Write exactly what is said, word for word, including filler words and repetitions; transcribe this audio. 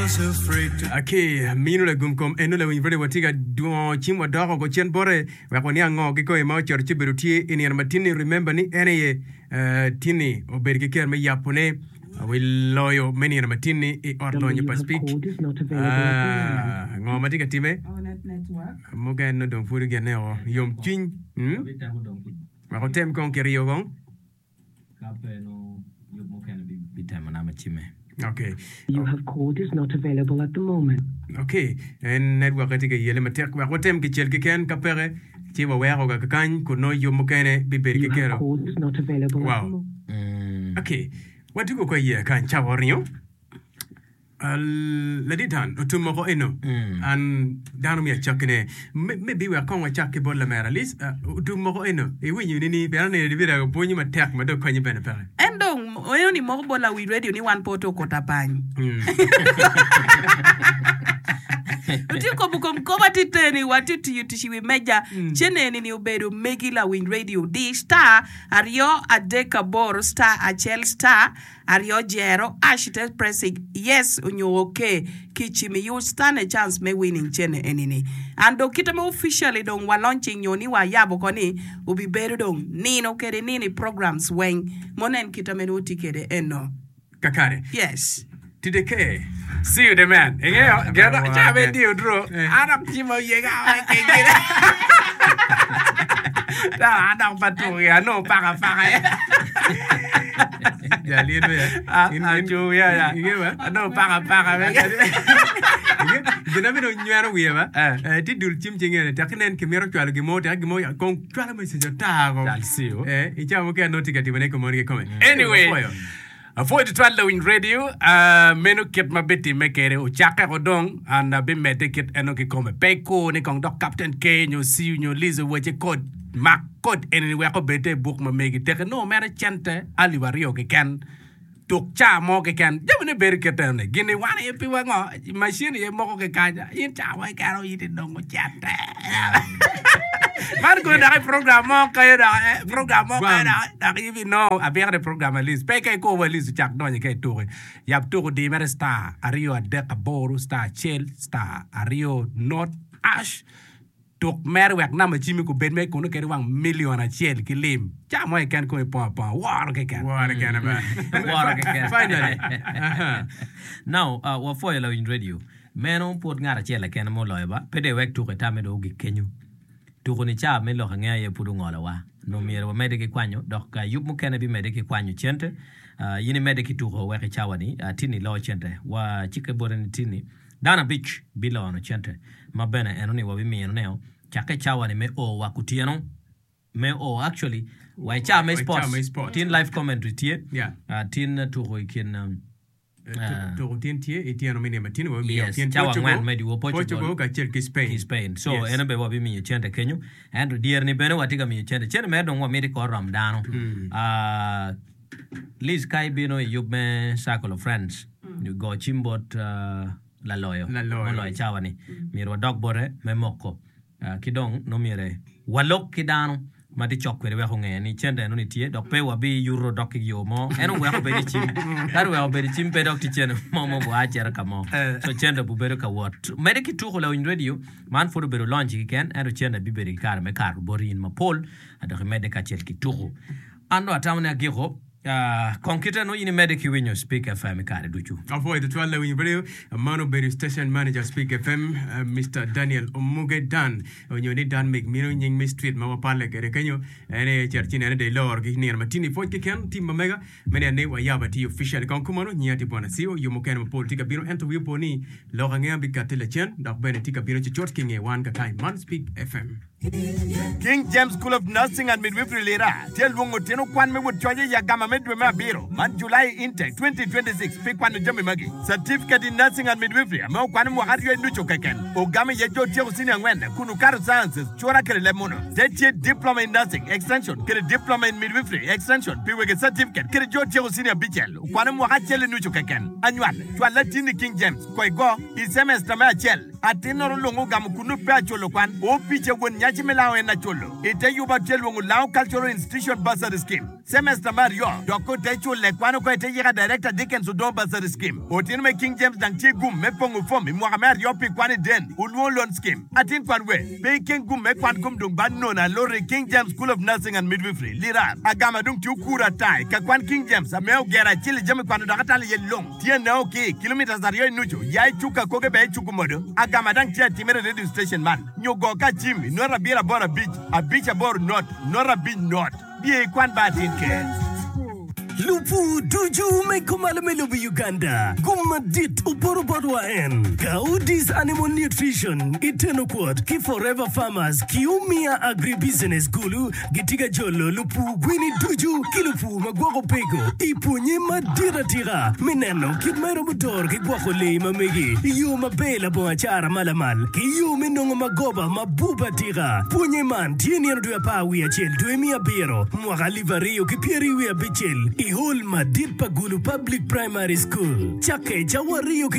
was afraid to. Okay, minu la gumkom enu la winvre watiga duo chimwa dogo go chen bore wa ko ni ngo gi ko e ma chor chiberutie ini an matini remember ni ene uh, tini obergi ker me yapone will loyo many an matini e ordonyo pa speak ah ngo matiga time mo ga no don furi gene o yom chin hm wa ko tem kon keri yogon kape no yom mo kana bi bitama na machime. Okay. You have called is not available at the moment. Okay. En network ati ke yele matek wa hotem ke chel ke ken kapere ti wa wa ga kan ko no yo mokene bi ber ke kero. Your call is not available wow. at the moment. Mm. Okay. What do ko ye kan chawornyo? Al laditan utumo ko eno. An danu mi chakne maybe we kon wa chakke bolla mera lis utumo ko eno. E winyu ni ni be na ni bi ra ko ponyi matek ma do konyi bene pere. Endong oyo ni moko bola we radio ni one poto kota pani. Uti ko bukom ko batiteni watiti yutishi we meja chene ni ubedo megila win radio D star ario adeka bor star achel star ario jero ashite pressing yes unyo okay kichimi you stand a chance me winning chene enini ando kitame officially don wa launching yoni wa yabo koni ubi bedo don nino kere nini programs when monen kitame no tikere eno kakare yes tideke. See you the man. Engeo, get up, chabe dio dro. Adam chimo yega kengire. Da adam patu ya no para para. Ya lindo ya. Ah, jo ya ya. Ingewa. No para para. Gina bino nyaro wieba. Eh ti dul chim chingene taknen kemero twalo gimo ta gimo kon twalo me se jota go. Dal siyo. Eh ichamo ke no tikati bane ko mori ke come. Anyway. Avoid the twelve in radio, uh, menu kit ma biti mekere o chaka rodong, and a bit medicate and okay come peko, ni kong doc Captain K, you see you listen what you code, mac code anywhere ko bete book ma make it take no matter chante, ali wario ke can. Tuk cha mo ke can, jamne berikete ne, gini wane ye piwa ngo, machine ye mo ke kanya, yin cha wa karo yiti dongo chante. Marco da program mo kaya da program mo kaya da even no abia de program list pe kay ko list chak no ni kay tour yap tour di mer star ario adeka boru star chel star ario not ash tok mer wek na ma jimi ko ben me ko no kay wang million a chel ki lim cha mo kan ko po po war ke kan war ke na ba war ke kan finally now uh wa for in radio menon pot ngara chel ken mo loyba pede wek to ta me do gi kenyu tukuni cha me lo ngaya ye pudu ngola wa no miere wa medike kwanyo dok yup mu kene bi medike kwanyo chente uh, yini medike tuko wa ke chawani uh, tini lo chente wa chike boren tini dana beach bilo no chente mabene enoni wa bi mi eneo chake chawani me o wa kutieno me o actually wa cha me sports tin live commentary tie yeah uh, tin tuko ikin um, to tin tie etiano mini matino wa mi tin Portugal me di Portugal ka chel ki Spain Spain so ene be wa bi mi chente kenyu and dear ni bene watiga mi chente chente me don wa mi ko ram dano ah Liz kai bino yub me circle of friends you go chimbot la loyo la loyo loyo chawani mi ro dog bore me moko kidong no mire walok kidano mati chokwe we honge ni chende no ni tie dok pe wa bi euro dok yo mo eno we ko be ni chim taru we be ni chim pe dok ti chene mo mo bo acher ka mo so chende bu bere ka what mediki tu ko la in radio man for be launch ken eno chende bi bere kar me kar borin ma pol ado medika chel ki tu ando atamna giro Uh, concrete no in medical when you speak F M kare duchu. Avoid the twelve in video. Mano Berry station manager speak F M uh, Mister Daniel Omuge Dan. When you need Dan make me no nying mistreat mama pale kere kanyo ene churchine ene de lor ki ni matini fo ki kan team mega mene ne wa yaba ti official kon kumano nyati bona sio yumo ken politika biro ento wi poni lo ngea bi katele chen dak bene tika biro chi chort king e wan ka kai man speak F M. King James School of Nursing and Midwifery Lera. Tell Wongo Teno Kwan me would charge ya Gamma Medwema Biro. Man July intake twenty twenty-six. Pick one Jimmy Maggie. Certificate in Nursing and Midwifery. Mo Kwanimo Hario Nucho Kaken. Ogami Yajo Tio Senior Wen. Kunukaru Sciences. Chora Lemono. Techi Diploma in Nursing. Extension. Get a Diploma in Midwifery. Extension. Piwege Certificate. Get a Joe Senior Bichel. Kwanimo Hachel Nucho Kaken. Annual. Tualatini King James. Koigo. Is semester Machel. Atinoro Longo Gamukunu Pacholo Kwan. O Picha Wen Yachimela and Nacholo. Ite Yuba Chelwong Lao Cultural Institution Bursary Scheme. semester mario doko techu le kwano ko te yega director Dickens Udom Basari scheme otin me King James dang chi gum me pongu fom mi mo mario pi kwani den ulwo loan scheme atin kwanwe be king gum me kwan gum dung ban no na lori King James School of Nursing and Midwifery lira agama dung tu kura tai ka kwan King James ameo gera chili jami kwano dakatali ye long tie na okay kilometers dario nucho yai chuka koge be chuku modo agama dang tia timere radio station man nyogo ka jimmy nora bira bora beach a beach abor not nora beach not bie kwan batin ke Lupu tuju mekomala melubu Uganda. Guma dit uporo bodwa en. Kaudis Animal Nutrition. Iteno quad. Ki Forever Farmers. Kiumia Agribusiness Gulu. Gitiga Jolo. Lupu Gwini tuju. Kilupu magwako pego. Ipunye madira tira. Mineno. Kidmero budor. Kigwako le mamegi. Iyo mabela bo achara malamal. Kiyo minongo magoba mabuba tira. Punye man. Tieni anu tuya pa wia chel. Tuemia biro. Mwaka livario. Kipieri wia bichel. Ihol madit pagulu Public Primary School. Chake jawario